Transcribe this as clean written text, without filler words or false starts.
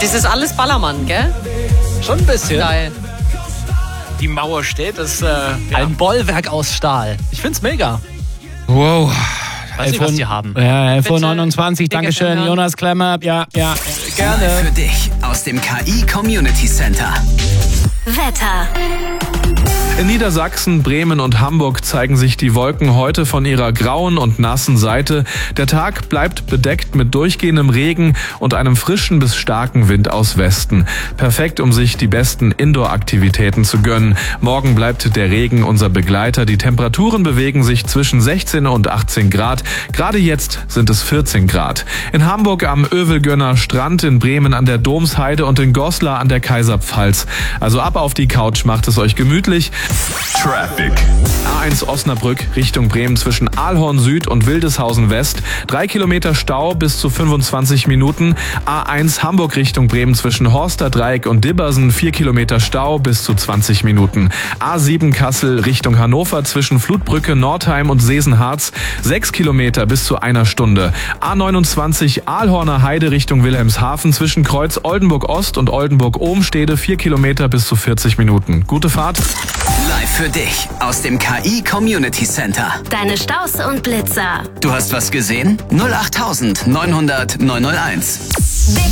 Das ist alles Ballermann, gell? Schon ein bisschen. Geil. Die Mauer steht, das Ein Bollwerk aus Stahl. Ich find's mega. wow. Weiß nicht, was die haben. Ja, 11.29 Uhr, Bitte. Dankeschön, Bitte. Jonas Klemmer. Ja, Mal gerne. für dich aus dem KI Community Center. Wetter. In Niedersachsen, Bremen und Hamburg zeigen sich die Wolken heute von ihrer grauen und nassen Seite. Der Tag bleibt bedeckt mit durchgehendem Regen und einem frischen bis starken Wind aus Westen. Perfekt, um sich die besten Indoor-Aktivitäten zu gönnen. Morgen bleibt der Regen unser Begleiter. Die Temperaturen bewegen sich zwischen 16 und 18 Grad. Gerade jetzt sind es 14 Grad. In Hamburg am Övelgönner Strand, in Bremen an der Domsheide und in Goslar an der Kaiserpfalz. Also ab auf die Couch, macht es euch gemütlich. Traffic. A1 Osnabrück Richtung Bremen zwischen Aalhorn Süd und Wildeshausen West. 3 Kilometer Stau bis zu 25 Minuten. A1 Hamburg Richtung Bremen zwischen Horster Dreieck und Dibbersen. 4 Kilometer Stau bis zu 20 Minuten. A7 Kassel Richtung Hannover zwischen Flutbrücke, Nordheim und Sesenharz. 6 Kilometer bis zu einer Stunde. A29 Aalhorner Heide Richtung Wilhelmshaven zwischen Kreuz Oldenburg Ost und Oldenburg Ohmstede. 4 Kilometer bis zu 40 Minuten. Gute Fahrt. Live für dich aus dem KI Community Center. Deine Staus und Blitzer. Du hast was gesehen? 08900 901. Big